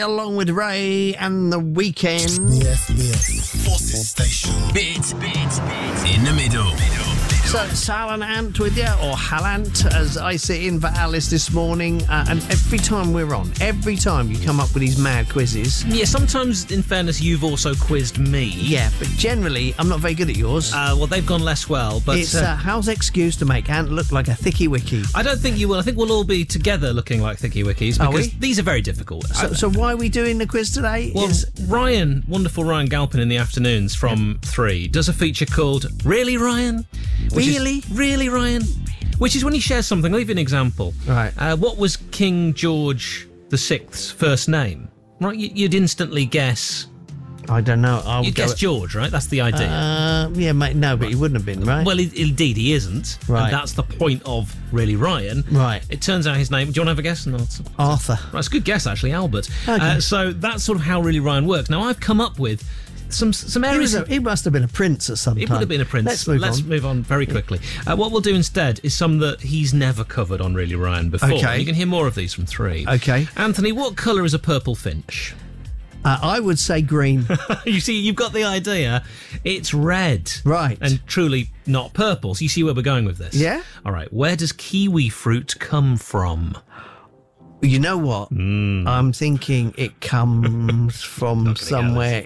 Along with Ray and The Weekend. BFBS Forces Station. Bit in the middle. So, Salan Ant with you, or Halant, as I sit in for Alice this morning. And every time we're on, every time you come up with these mad quizzes. Yeah, sometimes, in fairness, you've also quizzed me. Yeah, but generally, I'm not very good at yours. Well, they've gone less well, but... It's how's excuse to make Ant look like a thicky wicky? I don't think you will. I think we'll all be together looking like thicky wickies, because these are very difficult. So why are we doing the quiz today? Well, Ryan, wonderful Ryan Galpin in the afternoons from 3, does a feature called Really, Ryan? Really, Ryan? Which is when he shares something. I'll give you an example. Right. What was King George VI's first name? Right, you'd instantly guess... I don't know. You'd guess George, right? That's the idea. Yeah, mate, no, but he wouldn't have been, right? Well, indeed, he isn't. Right. And that's the point of Really Ryan. Right. It turns out his name... Do you want to have a guess? No, Arthur. Right, it's a good guess, actually, Albert. Okay. So that's sort of how Really Ryan works. Now, I've come up with some areas... He must have been a prince at some time. He would have been a prince. Let's move on very quickly. What we'll do instead is some that he's never covered on Really Ryan before. Okay. You can hear more of these from 3. Okay. Anthony, what colour is a purple finch? I would say green. You see, you've got the idea. It's red. Right. And truly not purple. So you see where we're going with this? Yeah. All right. Where does kiwi fruit come from? You know what? I'm thinking it comes from somewhere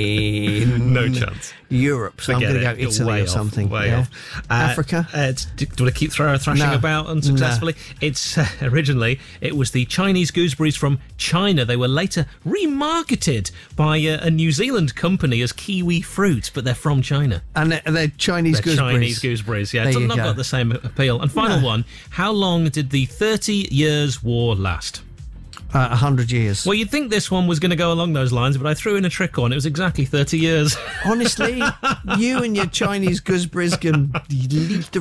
in No chance. Europe. So I'm going to go Italy or something. Way off. Africa? Do you want to keep thrashing about unsuccessfully? It's originally, it was the Chinese gooseberries from China. They were later remarketed by a New Zealand company as kiwi fruit, but they're from China. And they're Chinese gooseberries. Chinese gooseberries, yeah. There It's you not go. got the same appeal. And final one, how long did the 30 Years' War last? 100 years. Well, you'd think this one was going to go along those lines, but I threw in a trick on. It was exactly 30 years. Honestly, you and your Chinese gooseberries can leave the